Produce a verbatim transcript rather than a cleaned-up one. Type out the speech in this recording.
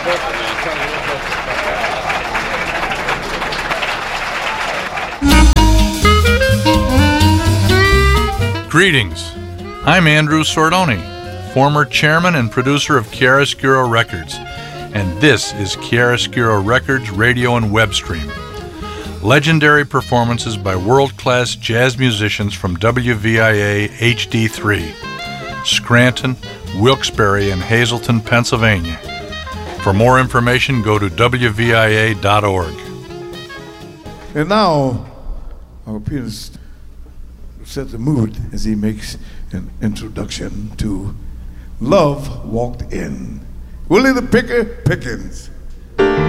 Greetings. I'm Andrew Sordoni, former chairman and producer of Chiaroscuro Records, and this is Chiaroscuro Records radio and web stream. Legendary performances by world-class jazz musicians from W V I A H D three, Scranton, Wilkes-Barre, and Hazleton, Pennsylvania. For more information, go to W V I A dot org. And now, our pianist set the mood as he makes an introduction to Love Walked In. Willie the Picker Pickens.